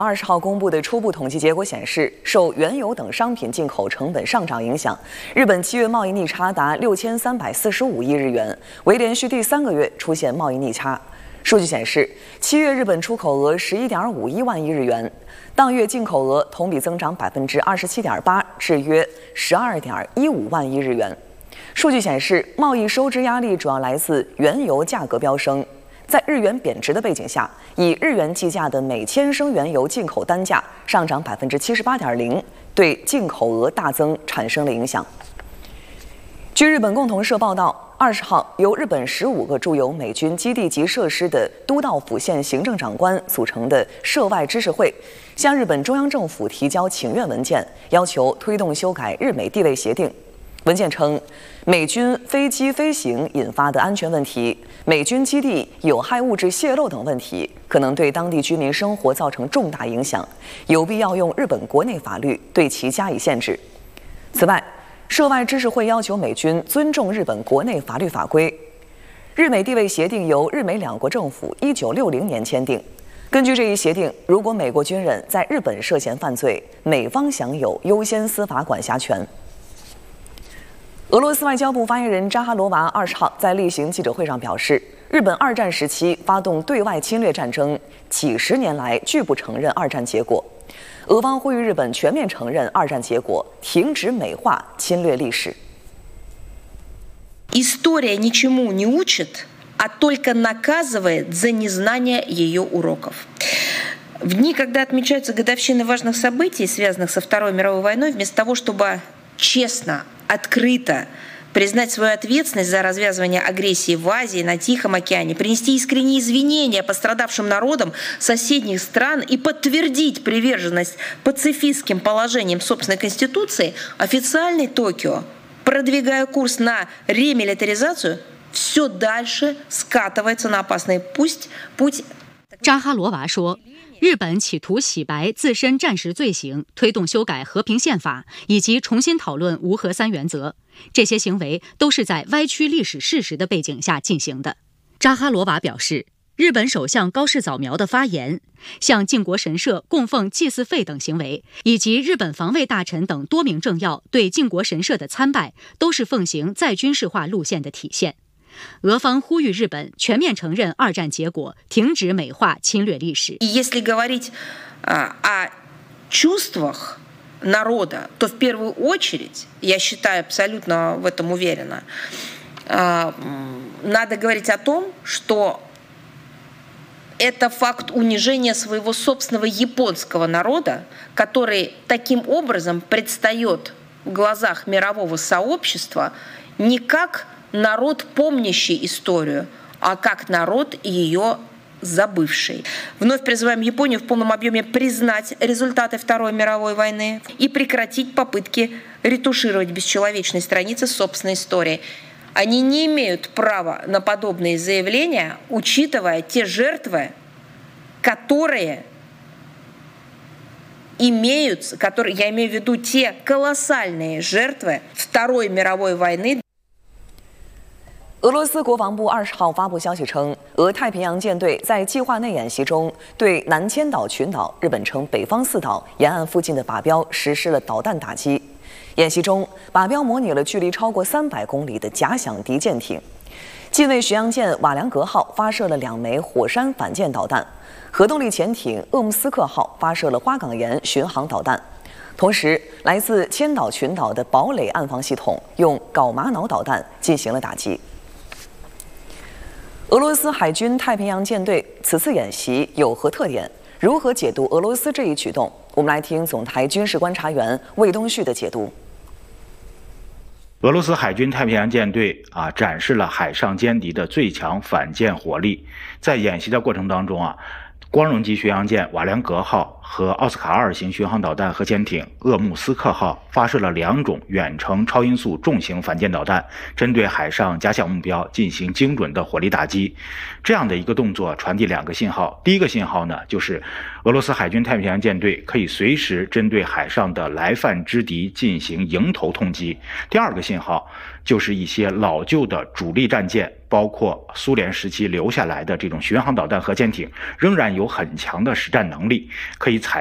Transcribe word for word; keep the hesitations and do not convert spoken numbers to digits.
二十号公布的初步统计结果显示，受原油等商品进口成本上涨影响，日本七月贸易逆差达六千三百四十五亿日元，为连续第三个月出现贸易逆差。数据显示，七月日本出口额十一点五一万亿日元，当月进口额同比增长百分之二十七点八，至约十二点一五万亿日元。数据显示，贸易收支压力主要来自原油价格飙升。在日元贬值的背景下，以日元计价的每千升原油进口单价上涨百分之七十八点零，对进口额大增产生了影响。据日本共同社报道，二十号由日本十五个驻有美军基地及设施的都道府县行政长官组成的涉外知识会，向日本中央政府提交请愿文件，要求推动修改日美地位协定。文件称，美军飞机飞行引发的安全问题、美军基地有害物质泄漏等问题，可能对当地居民生活造成重大影响，有必要用日本国内法律对其加以限制。此外，涉外知识会要求美军尊重日本国内法律法规。日美地位协定由日美两国政府一九六零年签订。根据这一协定，如果美国军人在日本涉嫌犯罪，美方享有优先司法管辖权。俄罗斯外交部发言人扎哈罗娃二十号在例行记者会上表示，日本二战时期发动对外侵略战争，几十年来拒不承认二战结果。俄方呼吁日本全面承认二战结果，停止美化侵略历史。 История ничему не учит, а только наказывает за незнание ее уроков. В дни, когда отмечаются годовщины важных событий, связанных со Второй мировой войной, вместо того, чтобы честно, открыто признать свою ответственность за развязывание агрессии в Азии, на Тихом океане, принести искренние извинения пострадавшим народам соседних стран и подтвердить приверженность пацифистским положениям собственной конституции, официальный Токио, продвигая курс на ремилитаризацию, все дальше скатывается на опасный путь. путь. 扎哈罗娃说，日本企图洗白自身战时罪行，推动修改和平宪法，以及重新讨论无核三原则，这些行为都是在歪曲历史事实的背景下进行的。扎哈罗娃表示，日本首相高市早苗的发言、向靖国神社供奉祭祀费等行为，以及日本防卫大臣等多名政要对靖国神社的参拜，都是奉行再军事化路线的体现。俄方呼吁日本全面承认二战结果，停止美化侵略历史。 Если говорить о чувствах народа, то в первую очередь, я считаю, абсолютно в этом уверена, надо говорить о том, что это факт унижения своего собственного японского народа, который таким образом предстает в глазах мирового сообщества не как народ, помнящий историю, а как народ ее забывший. Вновь призываем Японию в полном объеме признать результаты Второй мировой войны и прекратить попытки ретушировать бесчеловечные страницы собственной истории. Они не имеют права на подобные заявления, учитывая те жертвы, которые имеются, которые, я имею в виду те колоссальные жертвы Второй мировой войны. 俄罗斯国防部二十号发布消息称，俄太平洋舰队在计划内演习中对南千岛群岛（日本称北方四岛）沿岸附近的靶标实施了导弹打击。演习中，靶标模拟了距离超过三百公里的假想敌舰艇。近卫巡洋舰瓦良格号发射了两枚火山反舰导弹，核动力潜艇厄姆斯克号发射了花岗岩巡航导弹。同时，来自千岛群岛的堡垒岸防系统用镐玛瑙导弹进行了打击。俄罗斯海军太平洋舰队此次演习有何特点？如何解读俄罗斯这一举动？我们来听总台军事观察员魏东旭的解读。 俄罗斯海军太平洋舰队啊，展示了海上歼敌的最强反舰火力。在演习的过程当中啊，光荣级巡洋舰瓦良格号和奥斯卡二型巡航导弹核潜艇厄姆斯克号发射了两种远程超音速重型反舰导弹，针对海上假想目标进行精准的火力打击。这样的一个动作传递两个信号，第一个信号呢，就是俄罗斯海军太平洋舰队可以随时针对海上的来犯之敌进行迎头痛击；第二个信号就是一些老旧的主力战舰包括苏联时期留下来的这种巡航导弹核潜艇，仍然有很强的实战能力，可以采